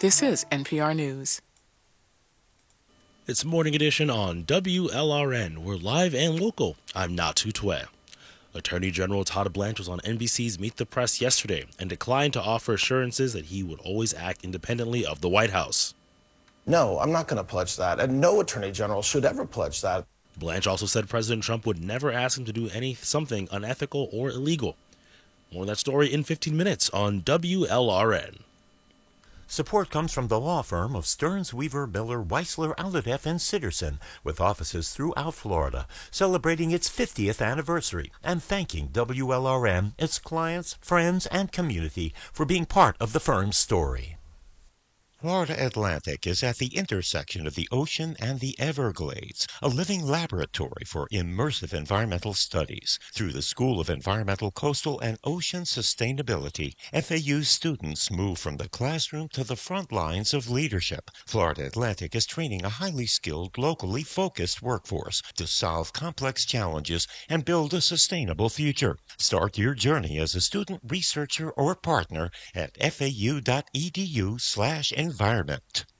This is NPR News. It's Morning Edition on WLRN. We're live and local. I'm Natu Tue. Attorney General Todd Blanche was on NBC's Meet the Press yesterday and declined to offer assurances that he would always act independently of the White House. No, I'm not going to pledge that, and no attorney general should ever pledge that. Blanche also said President Trump would never ask him to do something unethical or illegal. More of that story in 15 minutes on WLRN. Support comes from the law firm of Stearns, Weaver, Miller, Weisler, Alhadeff, and Sitterson, with offices throughout Florida, celebrating its 50th anniversary and thanking WLRN, its clients, friends, and community for being part of the firm's story. Florida Atlantic is at the intersection of the ocean and the Everglades, a living laboratory for immersive environmental studies. Through the School of Environmental, Coastal, and Ocean Sustainability, FAU students move from the classroom to the front lines of leadership. Florida Atlantic is training a highly skilled, locally focused workforce to solve complex challenges and build a sustainable future. Start your journey as a student, researcher, or partner at fau.edu/environment.